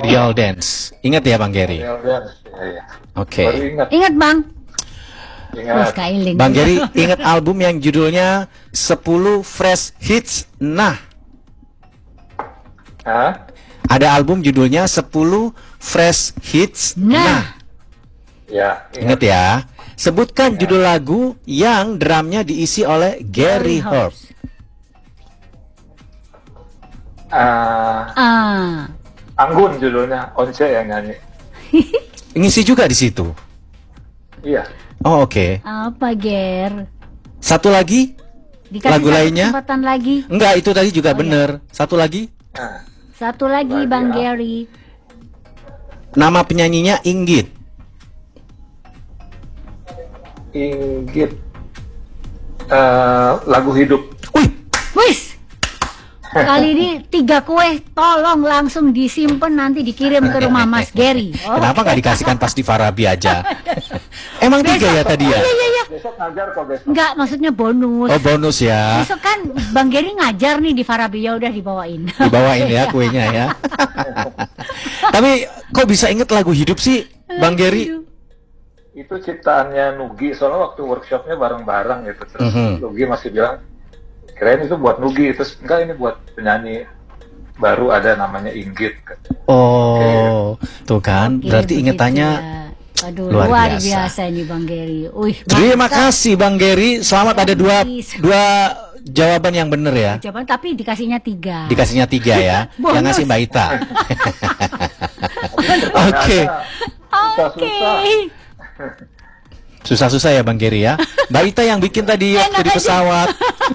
Real Dance. Ingat ya Bang Gary? Real Dance. Ya. Oke. Baru ingat. Ingat Bang? Ingat. Bang Gary ingat album yang judulnya 10 Fresh Hits. Nah, Hah? ada album judulnya 10 Fresh Hits. Nah, Ya, ingat ya. Sebutkan judul lagu yang drumnya diisi oleh Gary Hobbs. Anggun judulnya, Once yang nyanyi. Ngisi juga di situ. Iya. Oh, oke. Apa, Ger? Satu lagi? Dikasih Lagu satu lainnya? kesempatan lagi. Enggak, itu tadi juga Oh, bener. Satu lagi? Nah, Satu lagi, Bang Gary. Nama penyanyinya Inggit. Inggit. Lagu hidup. Wis. Kali ini 3 kue, tolong langsung disimpan nanti dikirim ke rumah Mas Gary. Kenapa nggak dikasihkan pas di Farabi aja? Emang 3 ya tadi ya? Iya. Besok ngajar kok besok. Enggak, maksudnya bonus. Oh, bonus ya. Besok kan Bang Gary ngajar nih di Farabi, ya udah dibawain. Dibawain ya kuenya ya. Tapi kok bisa inget lagu hidup sih, Bang Gary? Itu ciptaannya Nugi, soalnya waktu workshopnya bareng-bareng gitu. Terus Nugi masih bilang, kirain itu buat Nugi, terus enggak, ini buat penyanyi baru ada namanya Inggit. Oh, tuh kan, Oke, berarti begitu ingetannya ya. Aduh, luar luar biasa. biasa ini Bang Gary. Terima kasih Bang Gary, selamat ada dua jawaban yang benar ya. Jawaban, tapi dikasihnya 3. Dikasihnya 3 ya, yang ngasih Mbak Ita. Oke. Susah-susah. Susah-susah ya Bang Gary ya. Mbak Ita yang bikin tadi waktu di pesawat.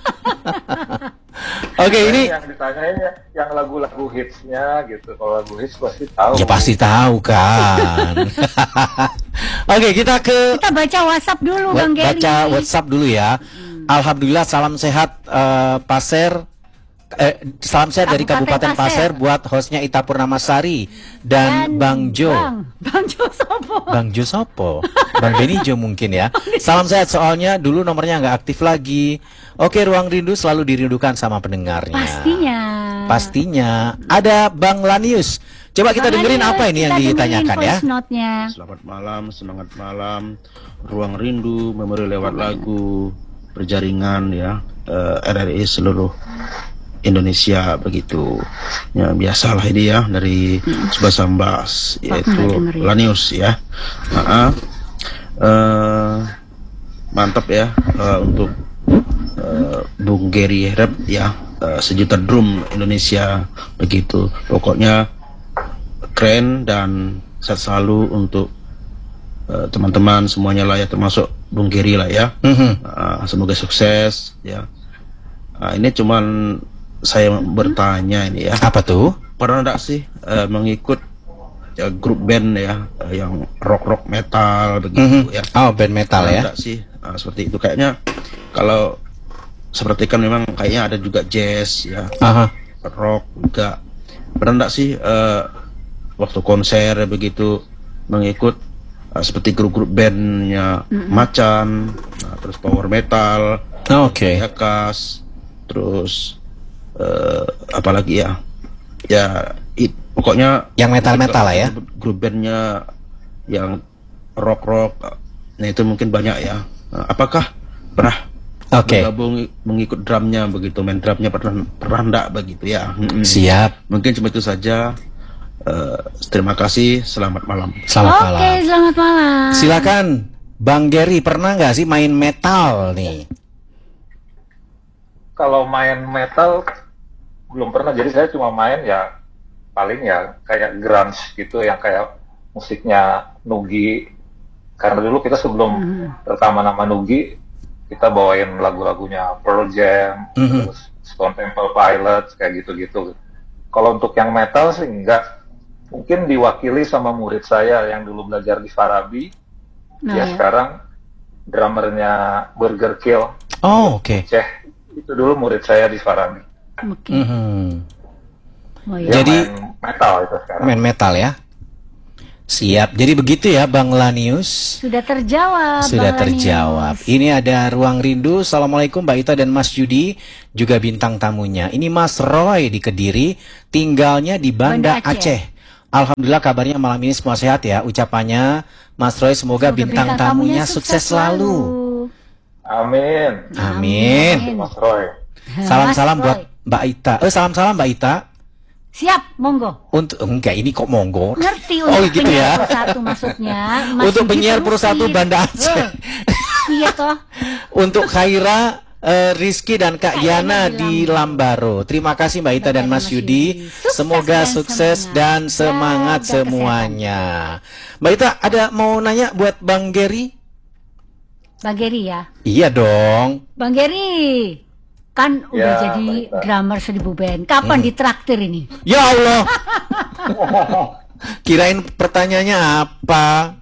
Oke, ini yang ditanyain yang lagu-lagu hitsnya gitu. Kalau lagu hits pasti tahu. ya pasti tahu kan. Oke, kita baca WhatsApp dulu Bang Gary. baca WhatsApp dulu ya. Alhamdulillah, salam sehat Pasir. Salam sehat dari Kabupaten Pasir buat hostnya Ita Purnamasari dan Bang Jo. Bang Jo sopo? Bang Jo sopo? Bang Benijo mungkin ya. Salam sehat, soalnya dulu nomornya nggak aktif lagi. Oke, Ruang Rindu selalu dirindukan sama pendengarnya. Pastinya. Ada Bang Lanius. Coba kita dengerin apa ini yang ditanyakan ya. Selamat malam, semangat malam. Ruang Rindu, memori lewat lagu, berjaringan ya, RRI seluruh Indonesia begitu. Ya biasalah ini ya dari Subasambas, yaitu Lanius ya. Mantap ya untuk Bung Gary Rap ya, sejuta drum Indonesia begitu. Pokoknya keren dan sehat selalu untuk teman-teman semuanya lah ya, termasuk Bung Gary lah ya. Semoga sukses ya. Ini cuman saya bertanya ini ya. Apa tuh? Pernah enggak sih mengikut ya, grup band ya yang rock metal begitu ya? Oh, band metal ya? Enggak sih seperti itu. Kayaknya kalau seperti kan memang kayaknya ada juga jazz ya, rock juga. Pernah enggak sih waktu konser begitu mengikut seperti grup bandnya Macan, terus power metal, Yakas, terus apalagi ya, pokoknya yang metal lah ya, grup bandnya yang rock, nah itu mungkin banyak ya. Apakah pernah bergabung mengikut drumnya begitu, main drumnya pernah enggak begitu ya? Siap. Mungkin cuma itu saja. Terima kasih, selamat malam. Selamat malam. Silakan Bang Gary, pernah nggak sih main metal nih? Kalau main metal belum pernah, jadi saya cuma main ya paling ya kayak grunge gitu, yang kayak musiknya Nugi. Karena dulu kita sebelum rekaman nama Nugi, kita bawain lagu-lagunya Pearl Jam, terus Stone Temple Pilots, kayak gitu-gitu. Kalau untuk yang metal sih enggak. Mungkin diwakili sama murid saya yang dulu belajar di Farabi. Sekarang drummernya Burger Kill. Oh, oke. Itu dulu murid saya di Farabi. Jadi main metal itu sekarang. Main metal ya. Siap. Jadi begitu ya Bang Lanius. Sudah terjawab. Sudah terjawab. Ini ada Ruang Rindu. Assalamualaikum Mbak Ita dan Mas Yudi, juga bintang tamunya. Ini Mas Roy di Kediri, tinggalnya di Banda Aceh. Alhamdulillah kabarnya malam ini semua sehat ya. Ucapannya Mas Roy semoga bintang tamunya sukses selalu. Amin. Amin. Mas Roy. Salam-salam buat Mbak Ita. Salam-salam Mbak Ita. Siap, monggo. Untuk enggak ini kok monggo. Ngerti Oh, untuk gitu penyiar ya. Pro 1 maksudnya. Mas Untuk Yuki penyiar Pro 1 terusin. Banda Aceh. Iya toh. Untuk Khaira, Rizky dan Kak Yana di Lambaro. Terima kasih Mbak Ita dan Mas Yudi. Semoga sukses dan semangat Jaga semuanya. Mbak Ita ada mau nanya buat Bang Geri? Bang Geri ya. Iya dong. Bang Geri, kan udah Ya, jadi baik, Mbak. drummer 1000 band. Kapan ditraktir ini? Ya Allah. Kirain pertanyaannya apa?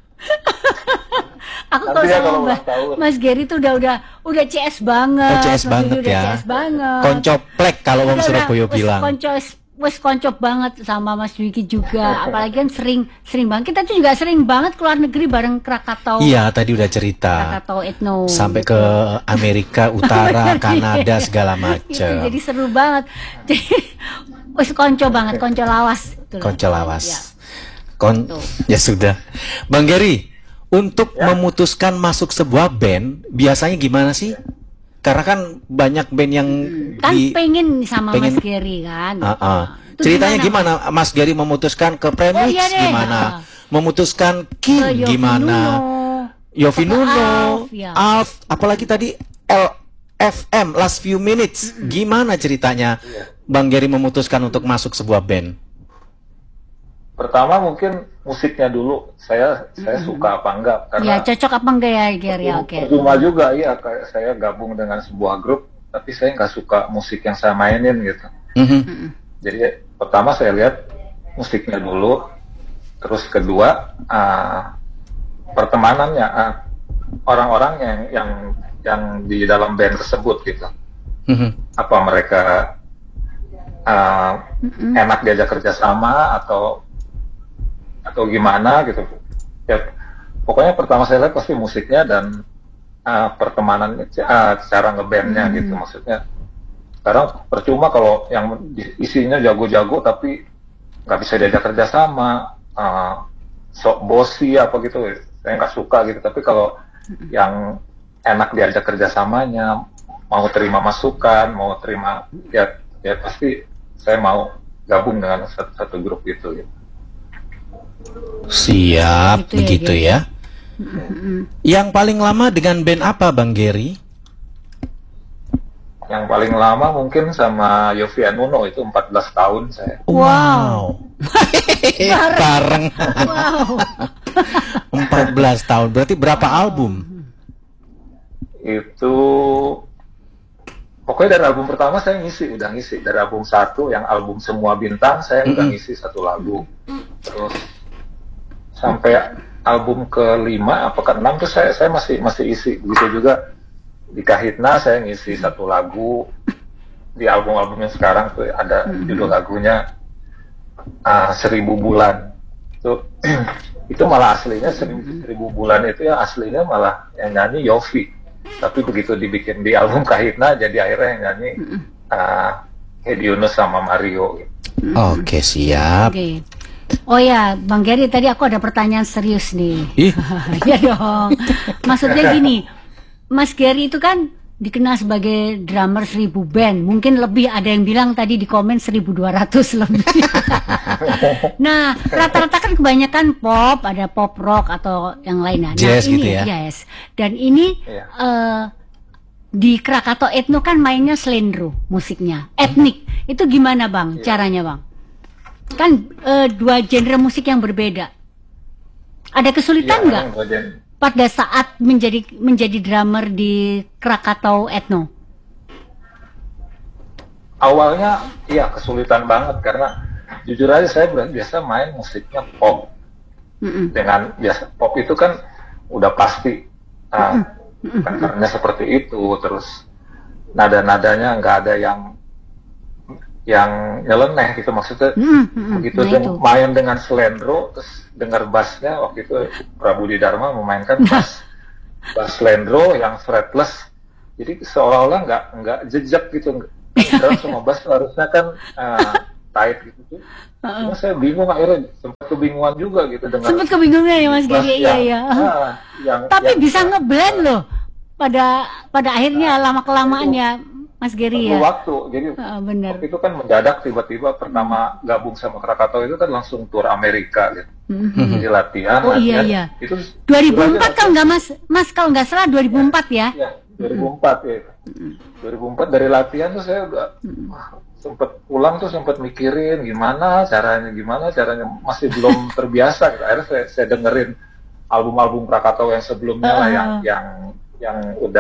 Aku Nanti kalau ya sama kalau ulang tahun. Mas Geri tuh udah CS banget. Oh, CS Mas banget Geri udah ya. CS banget. Koncoplek kalau Wong Udah, Surabaya wes bilang. Wes koncop banget sama Mas Dwiki juga. Apalagi kan sering banget. Kita tuh juga sering banget keluar negeri bareng Krakatau. Iya, tadi udah cerita. Krakatau Ethno. Sampai ke Amerika Utara, Kanada segala Itu macam. jadi seru banget. Jadi wes konco banget, konco lawas. Itulah. Konco lawas. Ya. Tuh. Ya sudah. Bang Geri, untuk memutuskan masuk sebuah band biasanya gimana sih? Karena kan banyak band yang Kan pengen sama pengen- Mas Geri kan. Itu Ceritanya gimana Mas Geri memutuskan ke Premix iya deh. gimana? Memutuskan King Yofi gimana? Yofi Atau Nuno, Alf, ya. Alf, apalagi tadi LFM Last Few Minutes. Gimana ceritanya Bang Geri memutuskan untuk masuk sebuah band? Pertama mungkin musiknya dulu. Saya suka apa enggak Ya karena cocok apa enggak ya Geri? Ya, oke. percuma juga iya kayak saya gabung dengan sebuah grup tapi saya nggak suka musik yang saya mainin gitu. Mhm. Jadi pertama saya lihat musiknya dulu, terus kedua pertemanannya, orang-orang yang di dalam band tersebut gitu. Mhm. Apa mereka enak diajak kerjasama atau gimana gitu. Ya, pokoknya pertama saya lihat pasti musiknya dan pertemanan cara ngebandnya gitu. Maksudnya sekarang percuma kalau yang isinya jago-jago tapi nggak bisa diajak kerjasama, sok bosi apa gitu, saya nggak suka gitu. Tapi kalau yang enak diajak kerjasamanya, mau terima masukan, mau terima ya pasti saya mau gabung dengan satu grup itu gitu. Siap, Gitu ya, begitu Geri. ya. Yang paling lama dengan band apa Bang Geri? Yang paling lama mungkin sama Yofi Nuno itu 14 tahun saya. Wow. Bareng. Wow. 14 tahun. Berarti berapa album? Itu pokoknya dari album pertama saya udah ngisi. Dari album 1 yang album Semua Bintang saya udah ngisi 1 lagu. Terus sampai album ke-5 apa ke-6 tuh saya masih isi. Begitu juga di Kahitna saya ngisi 1 lagu. Di album-album yang sekarang tuh ada judul lagunya 1000 Bulan. Itu malah aslinya 1000 Bulan itu ya aslinya malah yang nyanyi Yofi. Tapi begitu dibikin di album Kahitna jadi akhirnya yang nyanyi Hedi Yunus sama Mario. Oke, siap. Oke. Oh ya, Bang Geri, tadi aku ada pertanyaan serius nih. Ih. Iya dong. Maksudnya gini, Mas Geri itu kan dikenal sebagai drummer 1000 band. Mungkin lebih, ada yang bilang tadi di komen 1200 lebih. Nah, rata-rata kan kebanyakan pop, ada pop rock atau yang lainnya. Jazz ini, gitu ya? Yes. Dan ini Iya. di Krakatau Ethno kan mainnya slendro musiknya, etnik. Itu gimana Bang, caranya Bang? Kan 2 genre musik yang berbeda. Ada kesulitan nggak pada saat menjadi drummer di Krakatau Ethno? Awalnya iya kesulitan banget karena jujur aja saya biasa main musiknya pop. Dengan biasa pop itu kan udah pasti karena seperti itu, terus nada-nadanya nggak ada yang nyeleneh gitu, maksudnya begitu nah dia itu. main dengan slendro terus dengar bassnya. Waktu itu Prabu Dharma memainkan bass slendro yang fretless, jadi seolah-olah nggak jejak gitu. Kan drum sama bass harusnya kan tight gitu tuh. Cuma saya bingung, akhirnya sempat kebingungan juga gitu dengan Sempat kebingungan ya Mas Gary, iya. Tapi bisa ngeblend loh pada akhirnya lama-kelamaan ya Mas Gary ya. Waktu, jadi bener. waktu itu kan mendadak tiba-tiba pertama gabung sama Krakatau itu kan langsung tur Amerika gitu. Jadi latihan. Oh iya. Itu 2004 kalau nggak Mas kalau nggak salah 2004 ya? Iya, 2004 ya. 2004 dari latihan tuh saya udah sempet pulang tuh sempet mikirin gimana caranya masih belum terbiasa gitu. Akhirnya saya dengerin album-album Krakatau yang sebelumnya lah yang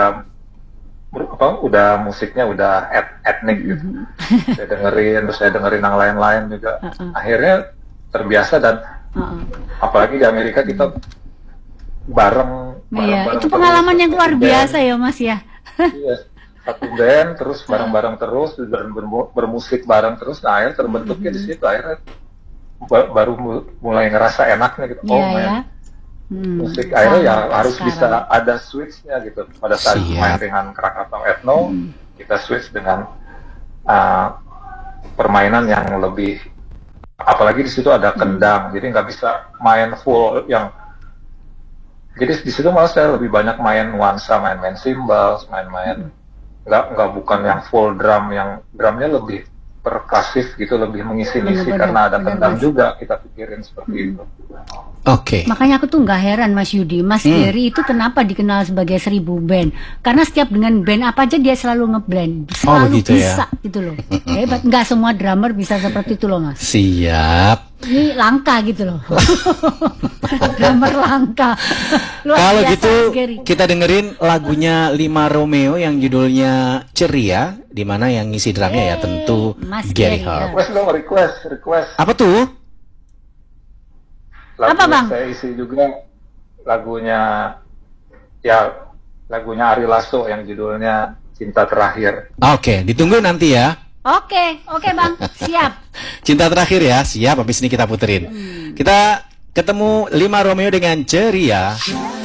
udah musiknya udah etnik gitu. Saya dengerin yang lain-lain juga. Akhirnya terbiasa dan apalagi di Amerika kita bareng itu pengalaman yang luar biasa ya Mas ya. Iya, satu band terus bareng-bareng terus dan bermusik bareng terus. Nah, akhirnya terbentuknya di situ, akhirnya baru mulai ngerasa enaknya gitu. Musik akhirnya ya harus bisa ada switch-nya gitu. Pada saat main dengan Krakatau Ethno, kita switch dengan permainan yang lebih, apalagi di situ ada kendang, jadi nggak bisa main full yang. Jadi di situ malah saya lebih banyak main nuansa, main cymbals, main nggak bukan yang full drum, yang drumnya lebih perkasif gitu, lebih mengisi-ngisi karena ada kendang juga, kita pikirin seperti itu. Oke. Makanya aku tuh nggak heran Mas Yudi, Mas Gary itu kenapa dikenal sebagai 1000 band? Karena setiap dengan band apa aja dia selalu ngeblend, selalu bisa gitu loh. Hebat, nggak semua drummer bisa seperti itu loh Mas. Siap. Ini langka gitu loh. Drummer langka. Kalau gitu kita dengerin lagunya Lima Romeo yang judulnya Ceria, di mana yang ngisi drumnya ya tentu Gary Harp. Request. Apa tuh? Apa Bang? Saya isi juga lagunya Ari Lasso yang judulnya Cinta Terakhir. Oke, ditunggu nanti ya. Oke Bang, siap. Cinta Terakhir ya, siap. Habis ini kita puterin. Kita ketemu Lima Romeo dengan Ceria.